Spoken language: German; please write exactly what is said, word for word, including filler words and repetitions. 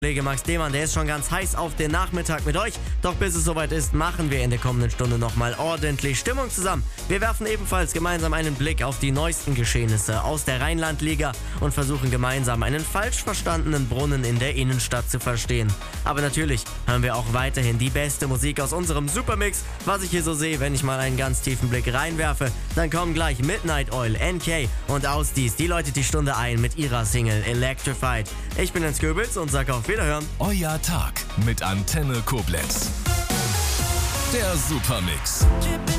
Kollege Max Demann, der ist schon ganz heiß auf den Nachmittag mit euch. Doch bis es soweit ist, machen wir in der kommenden Stunde nochmal ordentlich Stimmung zusammen. Wir werfen ebenfalls gemeinsam einen Blick auf die neuesten Geschehnisse aus der Rheinland-Liga und versuchen gemeinsam einen falsch verstandenen Brunnen in der Innenstadt zu verstehen. Aber natürlich hören wir auch weiterhin die beste Musik aus unserem Supermix. Was ich hier so sehe, wenn ich mal einen ganz tiefen Blick reinwerfe, dann kommen gleich Midnight Oil, N K und Ausdies. Die läutet die Stunde ein mit ihrer Single Electrified. Ich bin Jens Goebbels und sag auf Wiederhören. Euer Tag mit Antenne Koblenz. Der Supermix.